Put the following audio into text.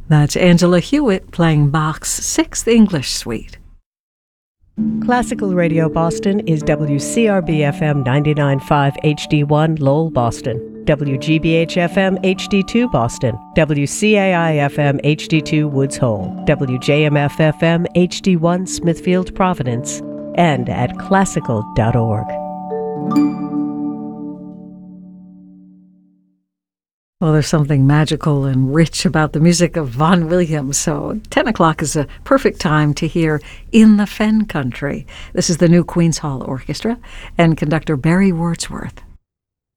That's Angela Hewitt playing Bach's Sixth English Suite. Classical Radio Boston is WCRB-FM 99.5 HD1 Lowell, Boston, WGBH-FM HD2 Boston, WCAI-FM HD2 Woods Hole, WJMF-FM HD1 Smithfield, Providence, and at classical.org. Well, there's something magical and rich about the music of Vaughan Williams, so 10 o'clock is a perfect time to hear In the Fen Country. This is the new Queen's Hall Orchestra and conductor Barry Wordsworth.